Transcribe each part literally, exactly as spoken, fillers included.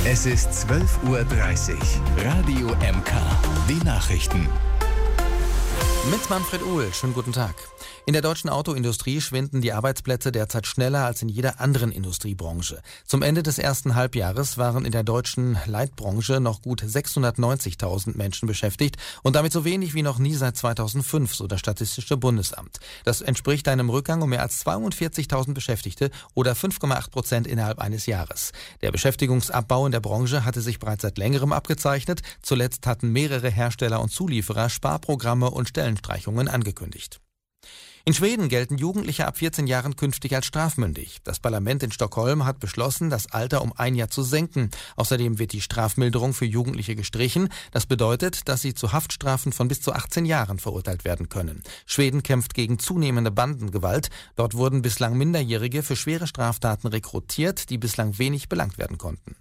Es ist zwölf Uhr dreißig. Radio M K. Die Nachrichten. Mit Manfred Uhl, schönen guten Tag. In der deutschen Autoindustrie schwinden die Arbeitsplätze derzeit schneller als in jeder anderen Industriebranche. Zum Ende des ersten Halbjahres waren in der deutschen Leitbranche noch gut sechshundertneunzigtausend Menschen beschäftigt und damit so wenig wie noch nie seit zweitausendfünf, so das Statistische Bundesamt. Das entspricht einem Rückgang um mehr als zweiundvierzigtausend Beschäftigte oder fünf Komma acht Prozent innerhalb eines Jahres. Der Beschäftigungsabbau in der Branche hatte sich bereits seit längerem abgezeichnet. Zuletzt hatten mehrere Hersteller und Zulieferer Sparprogramme und Stellenstreichungen angekündigt. In Schweden gelten Jugendliche ab vierzehn Jahren künftig als strafmündig. Das Parlament in Stockholm hat beschlossen, das Alter um ein Jahr zu senken. Außerdem wird die Strafmilderung für Jugendliche gestrichen. Das bedeutet, dass sie zu Haftstrafen von bis zu achtzehn Jahren verurteilt werden können. Schweden kämpft gegen zunehmende Bandengewalt. Dort wurden bislang Minderjährige für schwere Straftaten rekrutiert, die bislang wenig belangt werden konnten.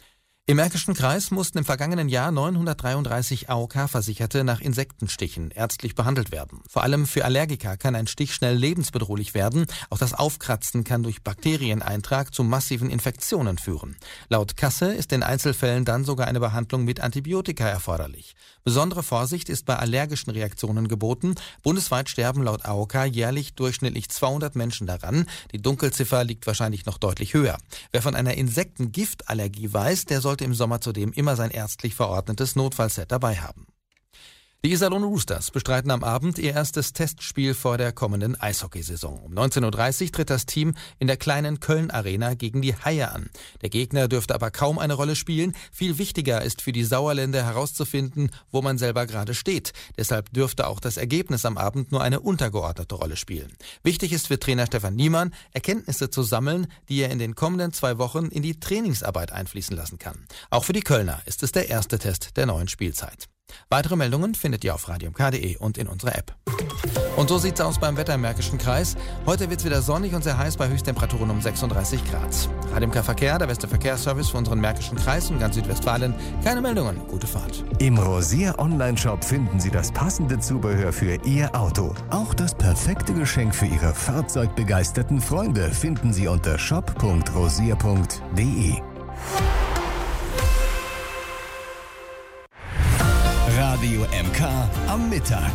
Im Märkischen Kreis mussten im vergangenen Jahr neunhundertdreiunddreißig A O K-Versicherte nach Insektenstichen ärztlich behandelt werden. Vor allem für Allergiker kann ein Stich schnell lebensbedrohlich werden. Auch das Aufkratzen kann durch Bakterieneintrag zu massiven Infektionen führen. Laut Kasse ist in Einzelfällen dann sogar eine Behandlung mit Antibiotika erforderlich. Besondere Vorsicht ist bei allergischen Reaktionen geboten. Bundesweit sterben laut A O K jährlich durchschnittlich zweihundert Menschen daran. Die Dunkelziffer liegt wahrscheinlich noch deutlich höher. Wer von einer Insektengiftallergie weiß, der soll sollte im Sommer zudem immer sein ärztlich verordnetes Notfallset dabei haben. Die Iserlohn Roosters bestreiten am Abend ihr erstes Testspiel vor der kommenden Eishockeysaison. Um neunzehn Uhr dreißig tritt das Team in der kleinen Köln-Arena gegen die Haie an. Der Gegner dürfte aber kaum eine Rolle spielen. Viel wichtiger ist für die Sauerländer herauszufinden, wo man selber gerade steht. Deshalb dürfte auch das Ergebnis am Abend nur eine untergeordnete Rolle spielen. Wichtig ist für Trainer Stefan Niemann, Erkenntnisse zu sammeln, die er in den kommenden zwei Wochen in die Trainingsarbeit einfließen lassen kann. Auch für die Kölner ist es der erste Test der neuen Spielzeit. Weitere Meldungen findet ihr auf radio m k punkt d e und in unserer App. Und so sieht's aus beim Wetter im Märkischen Kreis. Heute wird's wieder sonnig und sehr heiß bei Höchsttemperaturen um sechsunddreißig Grad. Radio M K Verkehr, der beste Verkehrsservice für unseren Märkischen Kreis und ganz Südwestfalen. Keine Meldungen, gute Fahrt. Im Rosier Online-Shop finden Sie das passende Zubehör für Ihr Auto. Auch das perfekte Geschenk für Ihre fahrzeugbegeisterten Freunde finden Sie unter shop punkt rosier punkt d e. Radio M K am Mittag.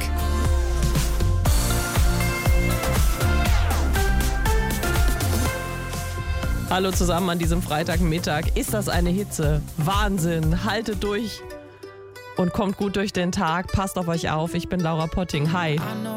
Hallo zusammen an diesem Freitagmittag. Ist das eine Hitze? Wahnsinn. Haltet durch und kommt gut durch den Tag. Passt auf euch auf. Ich bin Laura Potting. Hi.